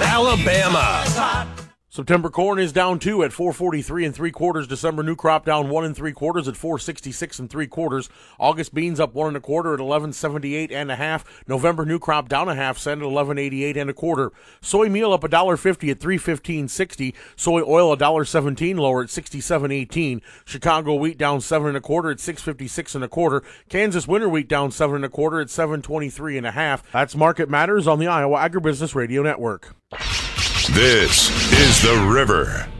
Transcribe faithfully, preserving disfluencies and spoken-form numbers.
Alabama. September corn is down two at four forty-three and three quarters. December new crop down one and three quarters at four sixty-six and three quarters. August beans up one and a quarter at eleven seventy-eight and a half. November new crop down a half cent at eleven eighty-eight and a quarter. Soy meal up a dollar fifty at three fifteen sixty. Soy oil a dollar seventeen lower at sixty-seven eighteen. Chicago wheat down seven and a quarter at six fifty-six and a quarter. Kansas winter wheat down seven and a quarter at seven twenty-three and a half. That's Market Matters on the Iowa Agribusiness Radio Network. This is The River.